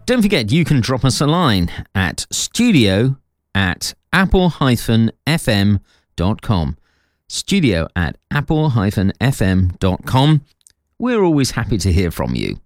Don't forget, you can drop us a line at studio@apple-fm.com. studio@apple-fm.com. We're always happy to hear from you.